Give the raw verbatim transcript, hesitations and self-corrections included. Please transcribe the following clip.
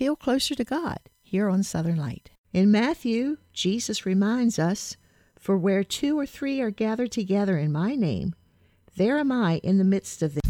feel closer to God here on Southern Light. In Matthew, Jesus reminds us, "For where two or three are gathered together in my name, there am I in the midst of them."